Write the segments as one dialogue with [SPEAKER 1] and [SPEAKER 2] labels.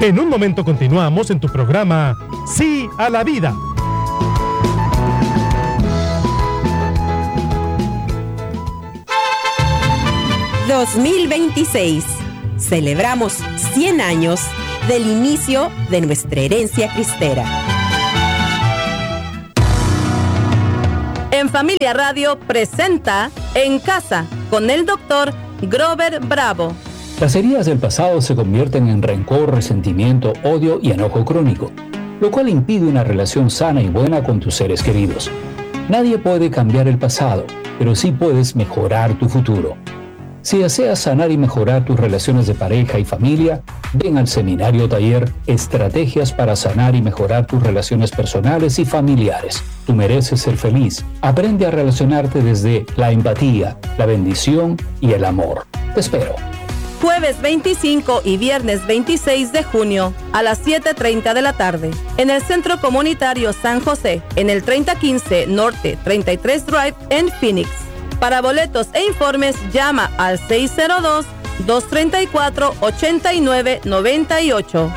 [SPEAKER 1] En un momento continuamos en tu programa Sí a la Vida.
[SPEAKER 2] ...2026... celebramos 100 años del inicio de nuestra herencia cristera. En Familia Radio presenta En Casa con el doctor Grover Bravo.
[SPEAKER 3] Las heridas del pasado se convierten en rencor, resentimiento, odio y enojo crónico, lo cual impide una relación sana y buena con tus seres queridos. Nadie puede cambiar el pasado, pero sí puedes mejorar tu futuro. Si deseas sanar y mejorar tus relaciones de pareja y familia, ven al seminario taller Estrategias para sanar y mejorar tus relaciones personales y familiares. Tú mereces ser feliz. Aprende a relacionarte desde la empatía, la bendición y el amor. Te espero.
[SPEAKER 2] Jueves 25 y viernes 26 de junio a las 7:30 de la tarde en el Centro Comunitario San José, en el 3015 Norte 33 Drive en Phoenix. Para boletos e informes, llama al 602-234-8998.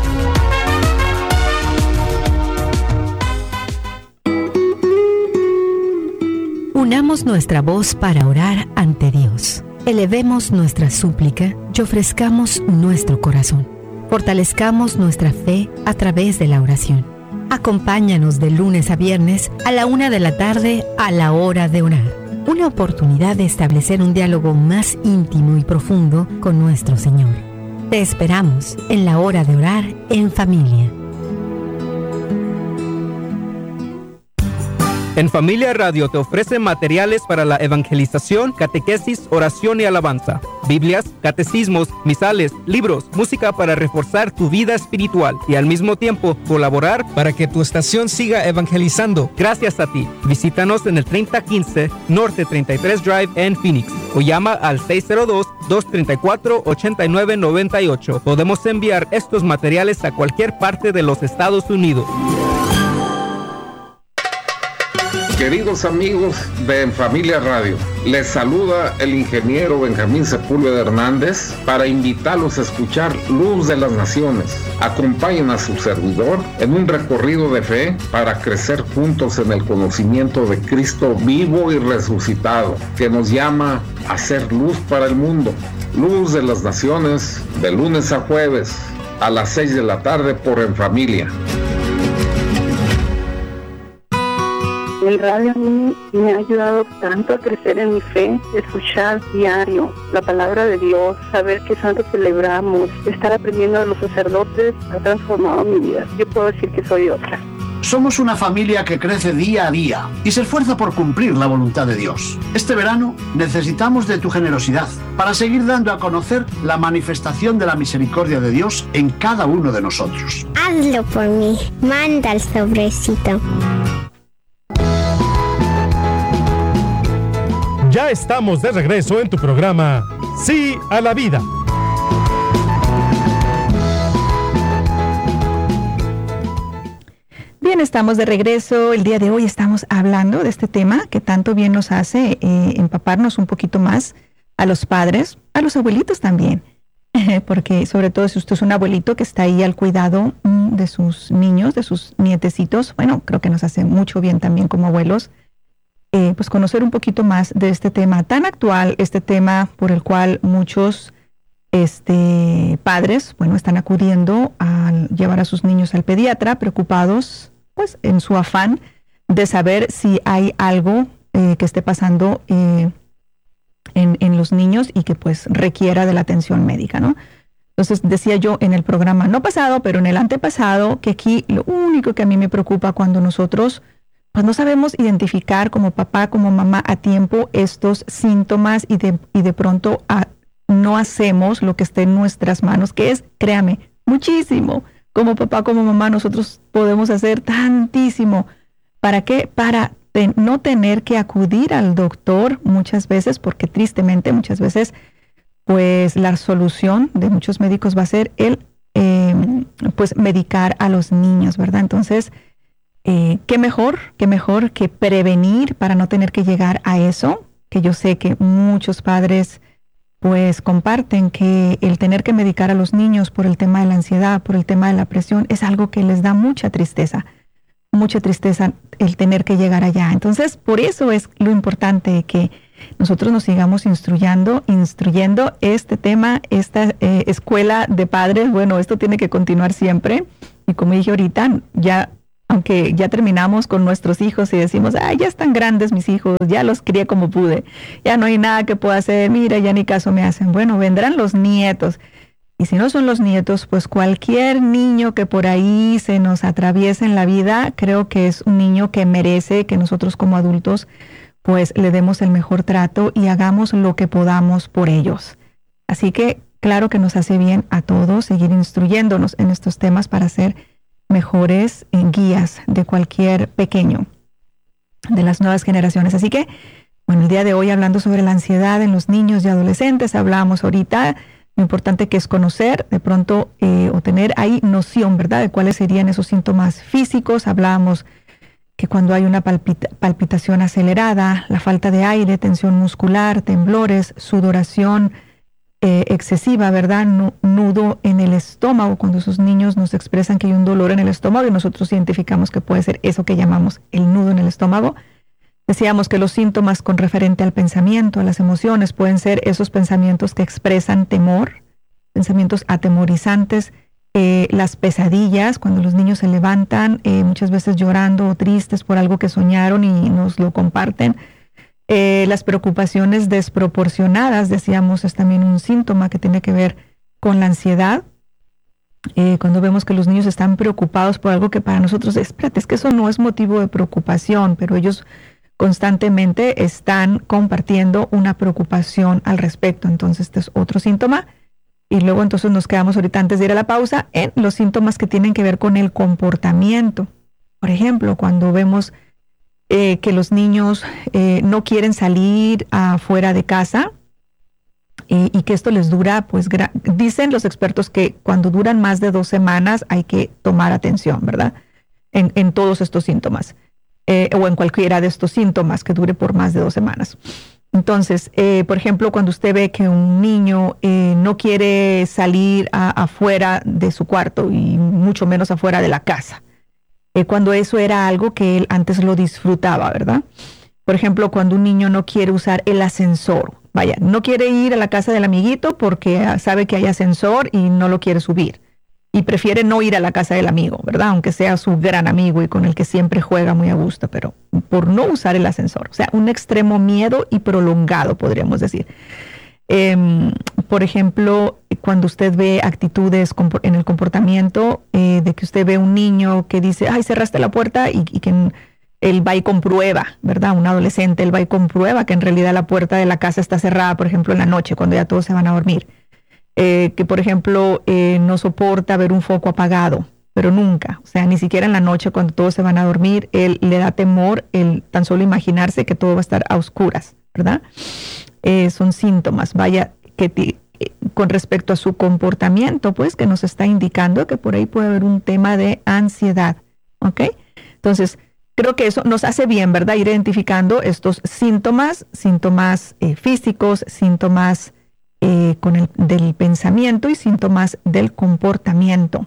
[SPEAKER 4] Unamos nuestra voz para orar ante Dios. Elevemos nuestra súplica y ofrezcamos nuestro corazón. Fortalezcamos nuestra fe a través de la oración. Acompáñanos de lunes a viernes a la 1 de la tarde a la hora de orar. Una oportunidad de establecer un diálogo más íntimo y profundo con nuestro Señor. Te esperamos en la hora de orar en familia.
[SPEAKER 5] En Familia Radio te ofrece materiales para la evangelización, catequesis, oración y alabanza, Biblias, catecismos, misales, libros, música para reforzar tu vida espiritual y al mismo tiempo colaborar para que tu estación siga evangelizando. Gracias a ti. Visítanos en el 3015 Norte 33 Drive en Phoenix o llama al 602-234-8998. Podemos enviar estos materiales a cualquier parte de los Estados Unidos.
[SPEAKER 6] Queridos amigos de En Familia Radio, les saluda el ingeniero Benjamín Sepúlveda Hernández para invitarlos a escuchar Luz de las Naciones. Acompañen a su servidor en un recorrido de fe para crecer juntos en el conocimiento de Cristo vivo y resucitado, que nos llama a ser luz para el mundo. Luz de las Naciones, de lunes a jueves, a las 6 de la tarde por En Familia.
[SPEAKER 7] El radio a mí me ha ayudado tanto a crecer en mi fe, escuchar diario la palabra de Dios, saber qué santo celebramos, estar aprendiendo de los sacerdotes, ha transformado mi vida. Yo puedo decir que soy otra.
[SPEAKER 8] Somos una familia que crece día a día y se esfuerza por cumplir la voluntad de Dios. Este verano necesitamos de tu generosidad para seguir dando a conocer la manifestación de la misericordia de Dios en cada uno de nosotros.
[SPEAKER 9] Hazlo por mí. Manda el sobrecito.
[SPEAKER 1] Ya estamos de regreso en tu programa Sí a la Vida.
[SPEAKER 10] Bien, estamos de regreso. El día de hoy estamos hablando de este tema que tanto bien nos hace empaparnos un poquito más a los padres, a los abuelitos también. Porque sobre todo si usted es un abuelito que está ahí al cuidado de sus niños, de sus nietecitos, bueno, creo que nos hace mucho bien también como abuelos. Pues conocer un poquito más de este tema tan actual, este tema por el cual muchos padres, bueno, están acudiendo a llevar a sus niños al pediatra, preocupados, pues, en su afán de saber si hay algo que esté pasando en los niños y que, pues, requiera de la atención médica, ¿no? Entonces, decía yo en el programa no pasado, pero en el antepasado, que aquí lo único que a mí me preocupa cuando nosotros pues no sabemos identificar como papá, como mamá a tiempo estos síntomas y de pronto no hacemos lo que esté en nuestras manos, que es, créame, muchísimo. Como papá, como mamá, nosotros podemos hacer tantísimo. ¿Para qué? Para no tener que acudir al doctor muchas veces, porque tristemente muchas veces, pues la solución de muchos médicos va a ser pues medicar a los niños, ¿verdad? Entonces, qué mejor que prevenir para no tener que llegar a eso, que yo sé que muchos padres pues comparten que el tener que medicar a los niños por el tema de la ansiedad, por el tema de la presión, es algo que les da mucha tristeza el tener que llegar allá. Entonces, por eso es lo importante que nosotros nos sigamos instruyendo este tema, esta escuela de padres. Bueno, esto tiene que continuar siempre. Y como dije ahorita, aunque ya terminamos con nuestros hijos y decimos, ya están grandes mis hijos, ya los crié como pude, ya no hay nada que pueda hacer, mira, ya ni caso me hacen. Bueno, vendrán los nietos. Y si no son los nietos, pues cualquier niño que por ahí se nos atraviese en la vida, creo que es un niño que merece que nosotros como adultos pues le demos el mejor trato y hagamos lo que podamos por ellos. Así que claro que nos hace bien a todos seguir instruyéndonos en estos temas para ser mejores guías de cualquier pequeño de las nuevas generaciones. Así que, bueno, el día de hoy hablando sobre la ansiedad en los niños y adolescentes, hablábamos ahorita lo importante que es conocer de pronto o tener ahí noción, ¿verdad?, de cuáles serían esos síntomas físicos. Hablábamos que cuando hay una palpitación acelerada, la falta de aire, tensión muscular, temblores, sudoración excesiva, ¿verdad?, nudo en el estómago, cuando esos niños nos expresan que hay un dolor en el estómago y nosotros identificamos que puede ser eso que llamamos el nudo en el estómago. Decíamos que los síntomas con referente al pensamiento, a las emociones, pueden ser esos pensamientos que expresan temor, pensamientos atemorizantes, las pesadillas, cuando los niños se levantan, muchas veces llorando o tristes por algo que soñaron y nos lo comparten. Las preocupaciones desproporcionadas, decíamos, es también un síntoma que tiene que ver con la ansiedad. Cuando vemos que los niños están preocupados por algo que para nosotros es que eso no es motivo de preocupación, pero ellos constantemente están compartiendo una preocupación al respecto. Entonces, este es otro síntoma. Y luego entonces nos quedamos ahorita, antes de ir a la pausa, en los síntomas que tienen que ver con el comportamiento. Por ejemplo, cuando vemos que los niños no quieren salir afuera de casa y que esto les dura, pues dicen los expertos que cuando duran más de 2 semanas hay que tomar atención, ¿verdad?, en todos estos síntomas. O en cualquiera de estos síntomas que dure por más de 2 semanas. Entonces, por ejemplo, cuando usted ve que un niño no quiere salir afuera de su cuarto y mucho menos afuera de la casa, cuando eso era algo que él antes lo disfrutaba, ¿verdad? Por ejemplo, cuando un niño no quiere usar el ascensor, no quiere ir a la casa del amiguito porque sabe que hay ascensor y no lo quiere subir. Y prefiere no ir a la casa del amigo, ¿verdad?, aunque sea su gran amigo y con el que siempre juega muy a gusto, pero por no usar el ascensor. O sea, un extremo miedo y prolongado, podríamos decir. Por ejemplo, cuando usted ve actitudes en el comportamiento, de que usted ve un niño que dice, cerraste la puerta, y que él va y comprueba, ¿verdad?, un adolescente, él va y comprueba que en realidad la puerta de la casa está cerrada, por ejemplo, en la noche, cuando ya todos se van a dormir. Que por ejemplo no soporta ver un foco apagado, pero nunca, o sea, ni siquiera en la noche cuando todos se van a dormir, él le da temor el tan solo imaginarse que todo va a estar a oscuras, ¿verdad? Son síntomas, con respecto a su comportamiento, pues que nos está indicando que por ahí puede haber un tema de ansiedad, ¿ok? Entonces, creo que eso nos hace bien, ¿verdad?, ir identificando estos síntomas físicos, síntomas del pensamiento y síntomas del comportamiento.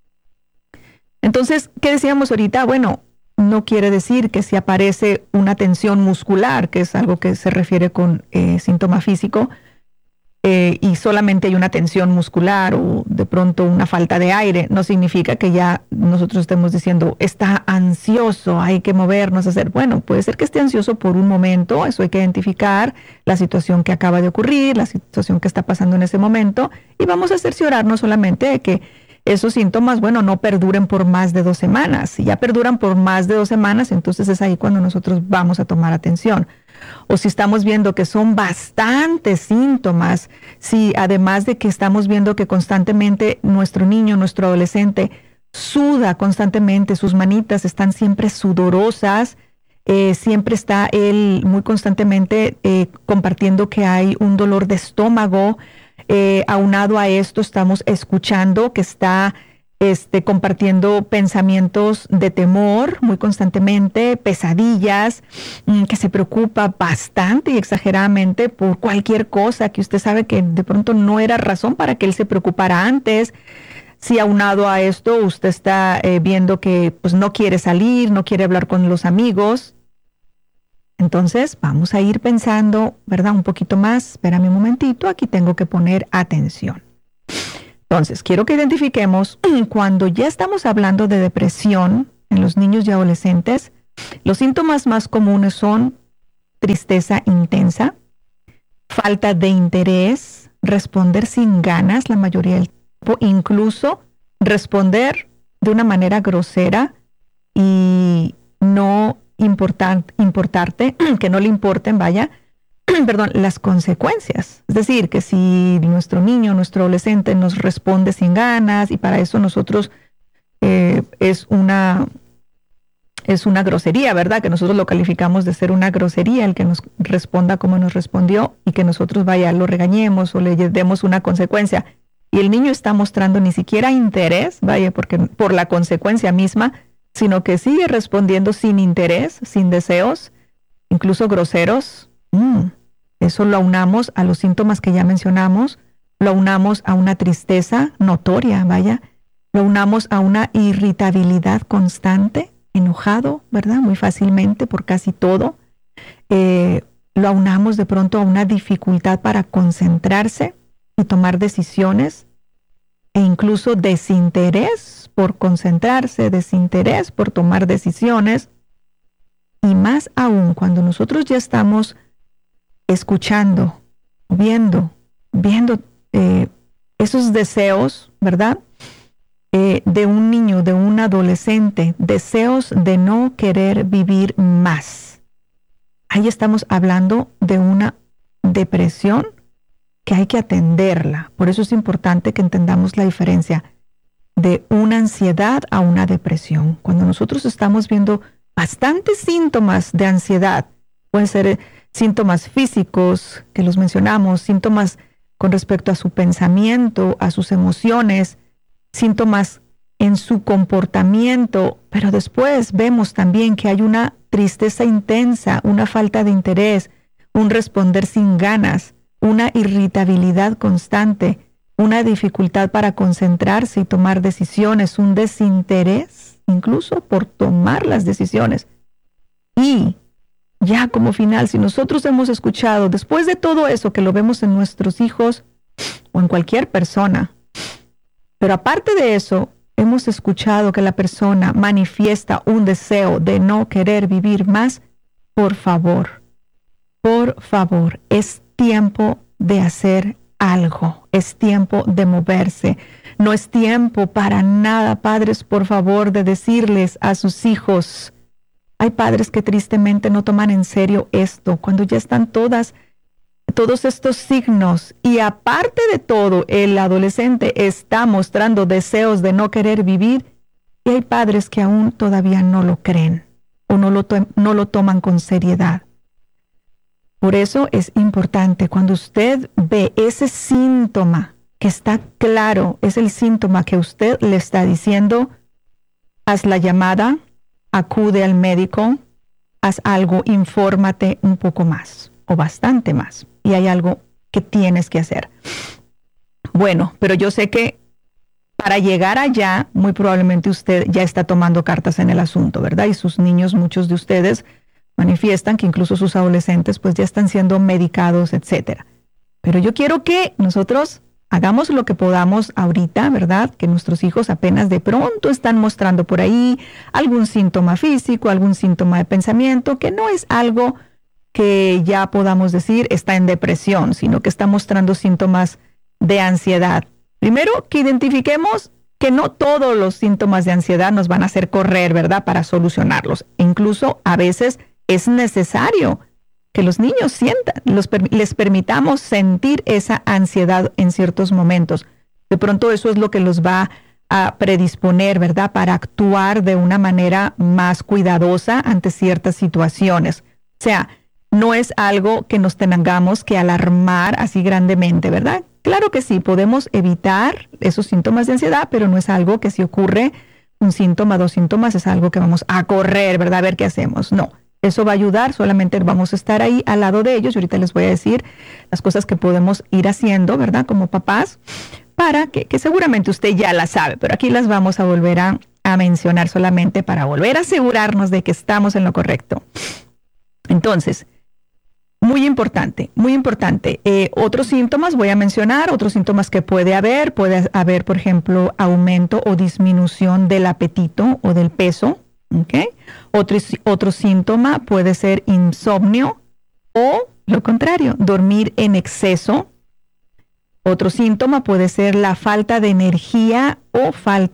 [SPEAKER 10] Entonces, ¿qué decíamos ahorita? Bueno, no quiere decir que si aparece una tensión muscular, que es algo que se refiere con síntoma físico, y solamente hay una tensión muscular o de pronto una falta de aire, no significa que ya nosotros estemos diciendo, está ansioso, hay que movernos, hacer. Bueno, puede ser que esté ansioso por un momento, eso hay que identificar, la situación que acaba de ocurrir, la situación que está pasando en ese momento, y vamos a cerciorarnos solamente de que esos síntomas, no perduren por más de 2 semanas. Si ya perduran por más de 2 semanas, entonces es ahí cuando nosotros vamos a tomar atención. O si estamos viendo que son bastantes síntomas, si además de que estamos viendo que constantemente nuestro niño, nuestro adolescente, suda constantemente, sus manitas están siempre sudorosas, siempre está él muy constantemente compartiendo que hay un dolor de estómago. Aunado a esto, estamos escuchando que está compartiendo pensamientos de temor muy constantemente, pesadillas, que se preocupa bastante y exageradamente por cualquier cosa que usted sabe que de pronto no era razón para que él se preocupara antes. Si aunado a esto usted está viendo que pues no quiere salir, no quiere hablar con los amigos, entonces vamos a ir pensando, ¿verdad? Un poquito más. Espérame un momentito, aquí tengo que poner atención. Entonces, quiero que identifiquemos cuando ya estamos hablando de depresión en los niños y adolescentes, los síntomas más comunes son tristeza intensa, falta de interés, responder sin ganas la mayoría del tiempo, incluso responder de una manera grosera y no importarte, que no le importen, perdón, las consecuencias. Es decir, que si nuestro niño, nuestro adolescente nos responde sin ganas, y para eso nosotros es una grosería, ¿verdad? Que nosotros lo calificamos de ser una grosería, el que nos responda como nos respondió y que nosotros lo regañemos o le demos una consecuencia. Y el niño está mostrando ni siquiera interés, porque por la consecuencia misma, sino que sigue respondiendo sin interés, sin deseos, incluso groseros. Eso lo aunamos a los síntomas que ya mencionamos, lo aunamos a una tristeza notoria, lo aunamos a una irritabilidad constante, enojado, ¿verdad? Muy fácilmente por casi todo. Lo aunamos de pronto a una dificultad para concentrarse y tomar decisiones, e incluso desinterés por concentrarse, desinterés por tomar decisiones, y más aún cuando nosotros ya estamos escuchando, viendo esos deseos, ¿verdad? De un niño, de un adolescente, deseos de no querer vivir más. Ahí estamos hablando de una depresión que hay que atenderla. Por eso es importante que entendamos la diferencia de una ansiedad a una depresión. Cuando nosotros estamos viendo bastantes síntomas de ansiedad, pueden ser síntomas físicos, que los mencionamos, síntomas con respecto a su pensamiento, a sus emociones, síntomas en su comportamiento, pero después vemos también que hay una tristeza intensa, una falta de interés, un responder sin ganas, una irritabilidad constante, una dificultad para concentrarse y tomar decisiones, un desinterés incluso por tomar las decisiones. Y ya como final, si nosotros hemos escuchado, después de todo eso que lo vemos en nuestros hijos o en cualquier persona, pero aparte de eso, hemos escuchado que la persona manifiesta un deseo de no querer vivir más, por favor, es tiempo de hacer algo, es tiempo de moverse. No es tiempo para nada, padres, por favor, de decirles a sus hijos. Hay padres que tristemente no toman en serio esto, cuando ya están todos estos signos, y aparte de todo, el adolescente está mostrando deseos de no querer vivir, y hay padres que aún todavía no lo creen o no lo toman con seriedad. Por eso es importante, cuando usted ve ese síntoma que está claro, es el síntoma que usted le está diciendo, haz la llamada, acude al médico, haz algo, infórmate un poco más o bastante más, y hay algo que tienes que hacer. Bueno, pero yo sé que para llegar allá, muy probablemente usted ya está tomando cartas en el asunto, ¿verdad? Y sus niños, muchos de ustedes, manifiestan que incluso sus adolescentes pues ya están siendo medicados, etcétera. Pero yo quiero que nosotros hagamos lo que podamos ahorita, ¿verdad? Que nuestros hijos apenas de pronto están mostrando por ahí algún síntoma físico, algún síntoma de pensamiento, que no es algo que ya podamos decir está en depresión, sino que está mostrando síntomas de ansiedad. Primero, que identifiquemos que no todos los síntomas de ansiedad nos van a hacer correr, ¿verdad? Para solucionarlos. Incluso a veces es necesario que los niños sientan, les permitamos sentir esa ansiedad en ciertos momentos. De pronto eso es lo que los va a predisponer, ¿verdad? Para actuar de una manera más cuidadosa ante ciertas situaciones. O sea, no es algo que nos tengamos que alarmar así grandemente, ¿verdad? Claro que sí, podemos evitar esos síntomas de ansiedad, pero no es algo que si ocurre un síntoma, 2 síntomas, es algo que vamos a correr, ¿verdad? A ver qué hacemos. No, eso va a ayudar, solamente vamos a estar ahí al lado de ellos. Y ahorita les voy a decir las cosas que podemos ir haciendo, ¿verdad? Como papás, para que seguramente usted ya las sabe, pero aquí las vamos a volver a mencionar solamente para volver a asegurarnos de que estamos en lo correcto. Entonces, muy importante. Otros síntomas, voy a mencionar, otros síntomas que puede haber, por ejemplo, aumento o disminución del apetito o del peso, ¿ok? Otro síntoma puede ser insomnio o, lo contrario, dormir en exceso. Otro síntoma puede ser la falta de energía o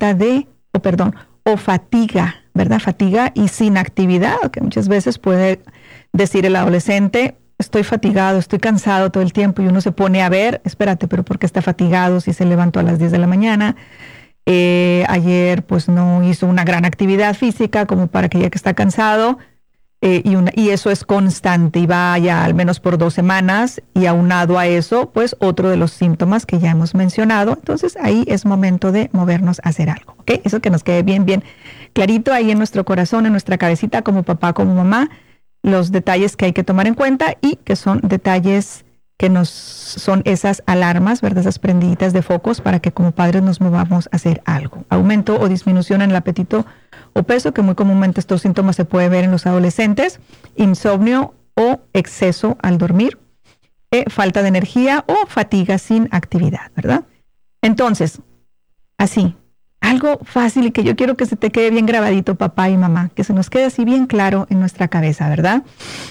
[SPEAKER 10] fatiga, ¿verdad? Fatiga y sin actividad, que muchas veces puede decir el adolescente, estoy fatigado, estoy cansado todo el tiempo, y uno se pone a ver, espérate, pero ¿por qué está fatigado si se levantó a las 10 de la mañana? Ayer pues no hizo una gran actividad física como para que ya que está cansado, y eso es constante y va ya al menos por 2 semanas, y aunado a eso, pues otro de los síntomas que ya hemos mencionado. Entonces ahí es momento de movernos a hacer algo, ¿ok? Eso que nos quede bien clarito ahí en nuestro corazón, en nuestra cabecita, como papá, como mamá, los detalles que hay que tomar en cuenta y que son detalles que son esas alarmas, ¿verdad? Esas prendiditas de focos para que como padres nos movamos a hacer algo. Aumento o disminución en el apetito o peso, que muy comúnmente estos síntomas se pueden ver en los adolescentes. Insomnio o exceso al dormir. Falta de energía o fatiga sin actividad, ¿verdad? Entonces, así, algo fácil y que yo quiero que se te quede bien grabadito, papá y mamá, que se nos quede así bien claro en nuestra cabeza, ¿verdad?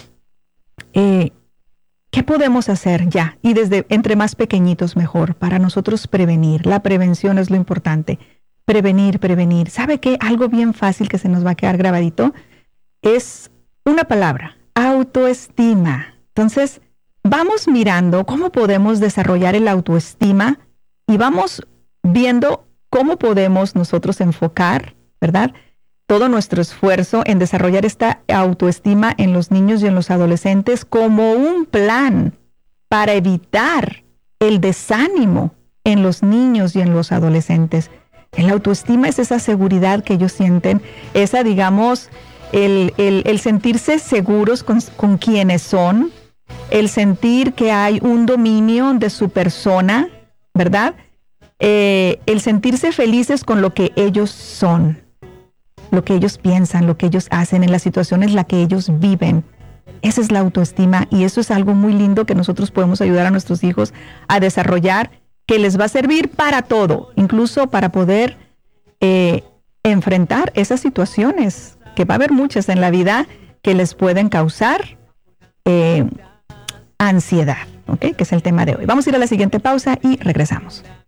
[SPEAKER 10] ¿Qué podemos hacer ya? Y entre más pequeñitos mejor, para nosotros prevenir. La prevención es lo importante. Prevenir. ¿Sabe qué? Algo bien fácil que se nos va a quedar grabadito es una palabra, autoestima. Entonces, vamos mirando cómo podemos desarrollar el autoestima y vamos viendo cómo podemos nosotros enfocar, ¿verdad?, todo nuestro esfuerzo en desarrollar esta autoestima en los niños y en los adolescentes como un plan para evitar el desánimo en los niños y en los adolescentes. El autoestima es esa seguridad que ellos sienten, esa, digamos, el sentirse seguros con quienes son, el sentir que hay un dominio de su persona, ¿verdad?, el sentirse felices con lo que ellos son, lo que ellos piensan, lo que ellos hacen, en las situaciones en las que ellos viven. Esa es la autoestima, y eso es algo muy lindo que nosotros podemos ayudar a nuestros hijos a desarrollar, que les va a servir para todo, incluso para poder enfrentar esas situaciones, que va a haber muchas en la vida que les pueden causar ansiedad, ¿ok? Que es el tema de hoy. Vamos a ir a la siguiente pausa y regresamos.